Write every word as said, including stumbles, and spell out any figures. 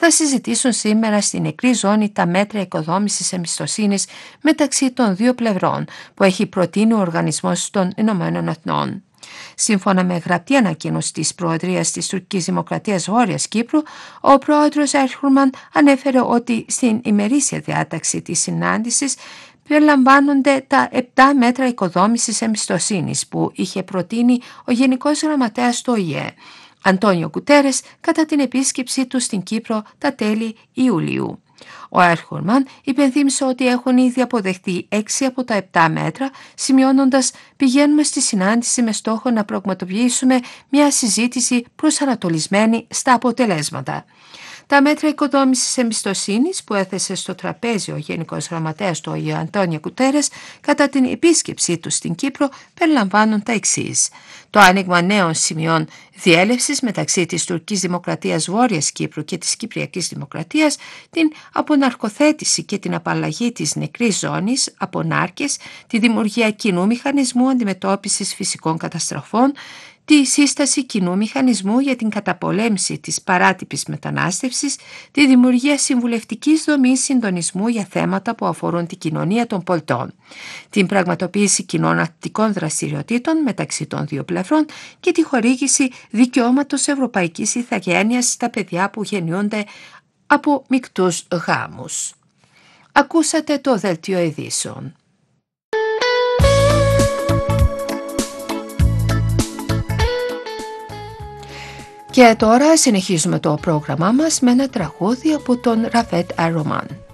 θα συζητήσουν σήμερα στην νεκρή ζώνη τα μέτρα οικοδόμησης εμπιστοσύνης μεταξύ των δύο πλευρών που έχει προτείνει ο Οργανισμός των Ηνωμένων Εθνών. Σύμφωνα με γραπτή ανακοίνωση της Προεδρίας της Τουρκικής Δημοκρατίας Βόρειας Κύπρου, ο πρόεδρος Έρχουρμαν ανέφερε ότι στην ημερήσια διάταξη της συνάντησης περιλαμβάνονται τα επτά μέτρα οικοδόμησης εμπιστοσύνης που είχε προτείνει ο Γενικός Γραμματέας του Ο Η Ε, Αντώνιο Γκουτέρες, κατά την επίσκεψή του στην Κύπρο τα τέλη Ιουλίου. Ο Έρχουρμαν υπενθύμισε ότι έχουν ήδη αποδεχτεί έξι από τα επτά μέτρα, σημειώνοντας «Πηγαίνουμε στη συνάντηση με στόχο να πραγματοποιήσουμε μια συζήτηση προσανατολισμένη στα αποτελέσματα». Τα μέτρα οικοδόμησης εμπιστοσύνης που έθεσε στο τραπέζι ο Γενικός Γραμματέας του Ο Η Ε Αντώνιο Γκουτέρες κατά την επίσκεψή του στην Κύπρο περιλαμβάνουν τα εξής: το άνοιγμα νέων σημειών διέλευσης μεταξύ της Τουρκικής Δημοκρατίας Βόρειας Κύπρου και της Κυπριακής Δημοκρατίας, την αποναρκοθέτηση και την απαλλαγή της νεκρής ζώνης από νάρκες, τη δημιουργία κοινού μηχανισμού αντιμετώπισης φυσικών καταστροφών, τη σύσταση κοινού μηχανισμού για την καταπολέμηση της παράτυπης μετανάστευσης, τη δημιουργία συμβουλευτικής δομής συντονισμού για θέματα που αφορούν την κοινωνία των πολιτών, την πραγματοποίηση κοινών ακτικών δραστηριοτήτων μεταξύ των δύο πλευρών και τη χορήγηση δικαιώματος ευρωπαϊκής ηθαγένειας στα παιδιά που γεννιούνται από μεικτούς γάμους. Ακούσατε το δελτίο ειδήσεων. Και τώρα συνεχίζουμε το πρόγραμμά μας με ένα τραγούδι από τον Ραφέτ Αρ Ρομάν.